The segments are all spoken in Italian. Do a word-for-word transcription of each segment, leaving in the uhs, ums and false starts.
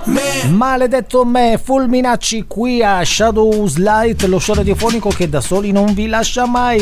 Maledetto me, fulminacci qui a Shadows Light, lo show radiofonico che da soli non vi lascia mai.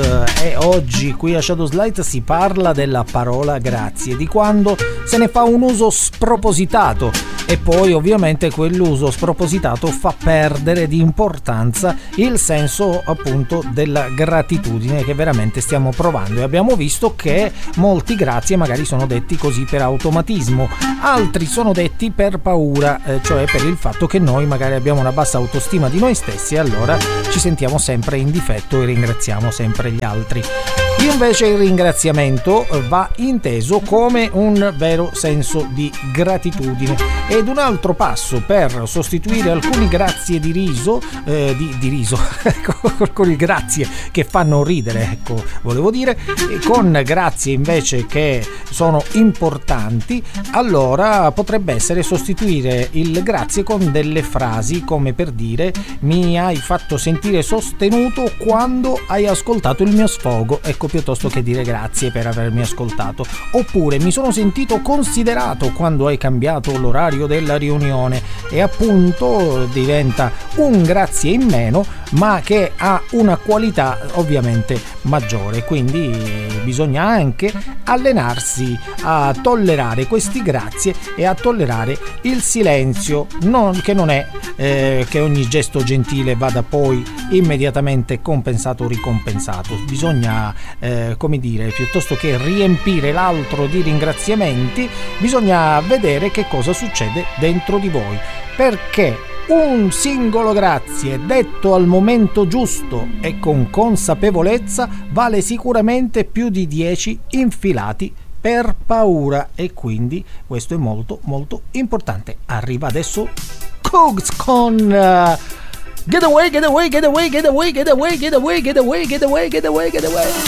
E oggi qui a Shadows Light si parla della parola grazie, di quando se ne fa un uso spropositato e poi ovviamente quell'uso spropositato fa perdere di importanza il senso appunto della gratitudine che veramente stiamo provando, e abbiamo visto che molti grazie magari sono detti così per automatismo, altri sono detti per paura, eh, cioè per il fatto che noi magari abbiamo una bassa autostima di noi stessi e allora ci sentiamo sempre in difetto e ringraziamo sempre gli altri. Invece il ringraziamento va inteso come un vero senso di gratitudine, ed un altro passo per sostituire alcuni grazie di riso eh, di, di riso alcuni grazie che fanno ridere, ecco, volevo dire, con grazie invece che sono importanti, allora potrebbe essere sostituire il grazie con delle frasi come per dire: mi hai fatto sentire sostenuto quando hai ascoltato il mio sfogo, ecco, piuttosto che dire grazie per avermi ascoltato. Oppure mi sono sentito considerato quando hai cambiato l'orario della riunione, e appunto diventa un grazie in meno ma che ha una qualità ovviamente maggiore, quindi bisogna anche allenarsi a tollerare questi grazie e a tollerare il silenzio, non, che non è eh, che ogni gesto gentile vada poi immediatamente compensato o ricompensato. Bisogna eh, come dire, piuttosto che riempire l'altro di ringraziamenti, bisogna vedere che cosa succede dentro di voi, perché un singolo grazie detto al momento giusto e con consapevolezza vale sicuramente più di dieci infilati per paura, e quindi questo è molto molto importante. Arriva adesso Cooks con uh, Get away, get away, get away, get away, get away, get away, get away, get away, get away, get away.